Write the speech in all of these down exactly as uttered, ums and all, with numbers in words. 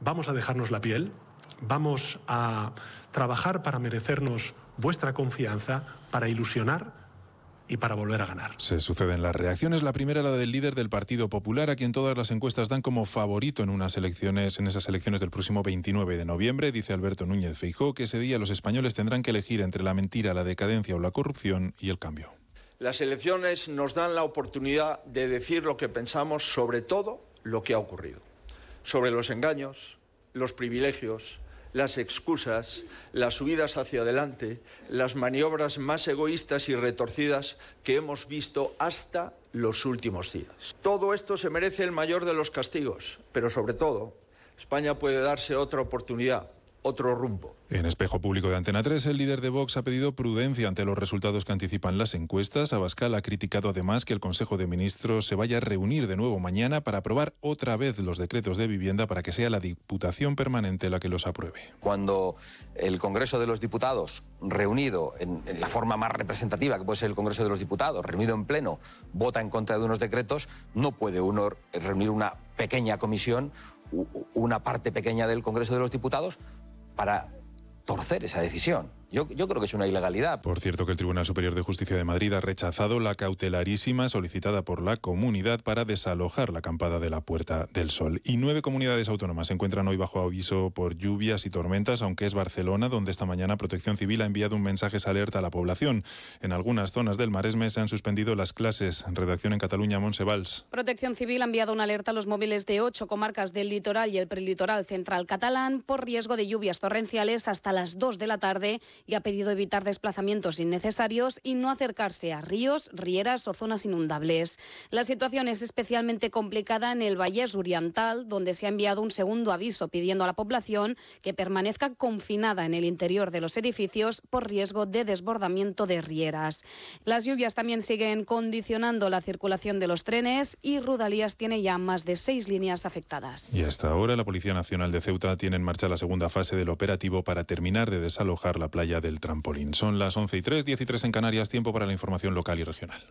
vamos a dejarnos la piel, vamos a trabajar para merecernos vuestra confianza, para ilusionar y para volver a ganar. Se suceden las reacciones. La primera, la del líder del Partido Popular, a quien todas las encuestas dan como favorito en unas elecciones, en esas elecciones del próximo veintinueve de noviembre. Dice Alberto Núñez Feijóo que ese día los españoles tendrán que elegir entre la mentira, la decadencia o la corrupción y el cambio. Las elecciones nos dan la oportunidad de decir lo que pensamos sobre todo lo que ha ocurrido. Sobre los engaños, los privilegios, las excusas, las subidas hacia adelante, las maniobras más egoístas y retorcidas que hemos visto hasta los últimos días. Todo esto se merece el mayor de los castigos, pero sobre todo, España puede darse otra oportunidad, otro rumbo. En Espejo Público de Antena tres, el líder de Vox ha pedido prudencia ante los resultados que anticipan las encuestas. Abascal ha criticado además que el Consejo de Ministros se vaya a reunir de nuevo mañana para aprobar otra vez los decretos de vivienda para que sea la Diputación Permanente la que los apruebe. Cuando el Congreso de los Diputados, reunido en, en la forma más representativa que puede ser el Congreso de los Diputados, reunido en pleno, vota en contra de unos decretos, no puede uno reunir una pequeña comisión, una parte pequeña del Congreso de los Diputados, para torcer esa decisión. Yo, yo creo que es una ilegalidad. Por cierto, que el Tribunal Superior de Justicia de Madrid ha rechazado la cautelarísima solicitada por la comunidad para desalojar la acampada de la Puerta del Sol. Y nueve comunidades autónomas se encuentran hoy bajo aviso por lluvias y tormentas, aunque es Barcelona donde esta mañana Protección Civil ha enviado un mensaje de alerta a la población. En algunas zonas del Maresme se han suspendido las clases. Redacción en Cataluña, Montse Valls. Protección Civil ha enviado una alerta a los móviles de ocho comarcas del litoral y el prelitoral central catalán por riesgo de lluvias torrenciales hasta las dos de la tarde y ha pedido evitar desplazamientos innecesarios y no acercarse a ríos, rieras o zonas inundables. La situación es especialmente complicada en el Vallès Oriental, donde se ha enviado un segundo aviso pidiendo a la población que permanezca confinada en el interior de los edificios por riesgo de desbordamiento de rieras. Las lluvias también siguen condicionando la circulación de los trenes y Rodalies tiene ya más de seis líneas afectadas. Y hasta ahora la Policía Nacional de Ceuta tiene en marcha la segunda fase del operativo para terminar de desalojar la playa del Trampolín. Son las once y tres, diez y tres en Canarias, tiempo para la información local y regional.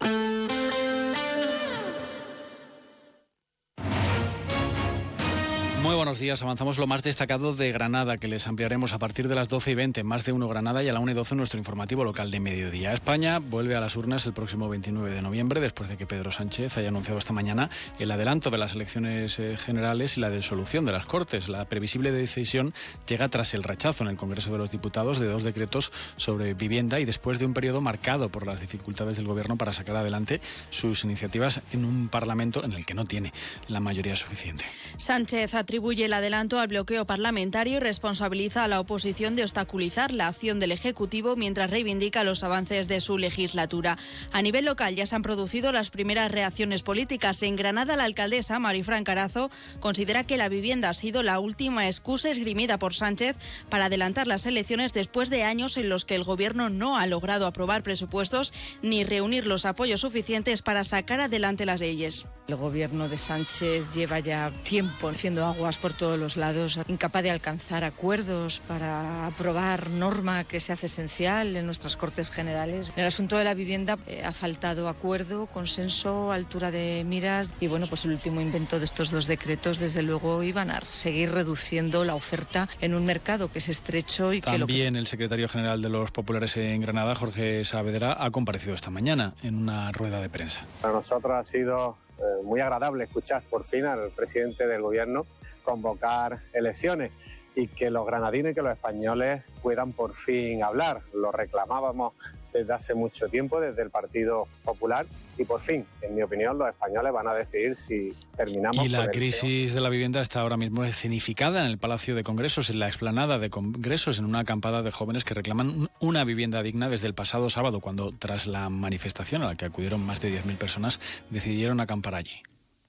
Muy buenos días. Avanzamos lo más destacado de Granada, que les ampliaremos a partir de las doce y veinte. Más de uno Granada y a la una y doce nuestro informativo local de mediodía. España vuelve a las urnas el próximo veintinueve de noviembre, después de que Pedro Sánchez haya anunciado esta mañana el adelanto de las elecciones generales y la disolución de las Cortes. La previsible decisión llega tras el rechazo en el Congreso de los Diputados de dos decretos sobre vivienda y después de un periodo marcado por las dificultades del Gobierno para sacar adelante sus iniciativas en un Parlamento en el que no tiene la mayoría suficiente. Sánchez atribuye el adelanto al bloqueo parlamentario y responsabiliza a la oposición de obstaculizar la acción del Ejecutivo mientras reivindica los avances de su legislatura. A nivel local ya se han producido las primeras reacciones políticas. En Granada, la alcaldesa Marifran Carazo considera que la vivienda ha sido la última excusa esgrimida por Sánchez para adelantar las elecciones después de años en los que el Gobierno no ha logrado aprobar presupuestos ni reunir los apoyos suficientes para sacar adelante las leyes. El Gobierno de Sánchez lleva ya tiempo haciendo aguas por todos los lados, incapaz de alcanzar acuerdos para aprobar norma que se hace esencial en nuestras Cortes Generales. En el asunto de la vivienda eh, ha faltado acuerdo, consenso, altura de miras y bueno, pues el último invento de estos dos decretos desde luego iban a seguir reduciendo la oferta en un mercado que es estrecho y También que... También lo que... el secretario general de los Populares en Granada, Jorge Saavedra, ha comparecido esta mañana en una rueda de prensa. Para nosotros ha sido eh, muy agradable escuchar por fin al presidente del Gobierno convocar elecciones y que los granadinos y que los españoles puedan por fin hablar. Lo reclamábamos desde hace mucho tiempo, desde el Partido Popular, y por fin, en mi opinión, los españoles van a decidir si terminamos... Y la con el crisis peor. de la vivienda está ahora mismo escenificada en el Palacio de Congresos, en la explanada de Congresos, en una acampada de jóvenes que reclaman una vivienda digna desde el pasado sábado, cuando tras la manifestación a la que acudieron más de diez mil personas, decidieron acampar allí.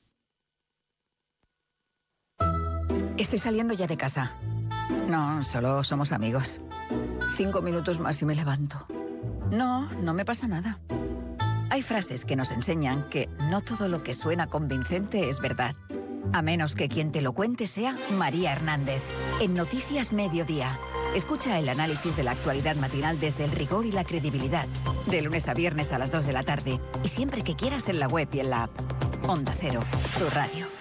Estoy saliendo ya de casa. No, solo somos amigos. Cinco minutos más y me levanto. No, no me pasa nada. Hay frases que nos enseñan que no todo lo que suena convincente es verdad. A menos que quien te lo cuente sea María Hernández. En Noticias Mediodía. Escucha el análisis de la actualidad matinal desde el rigor y la credibilidad. De lunes a viernes a las dos de la tarde. Y siempre que quieras en la web y en la app. Onda Cero, tu radio.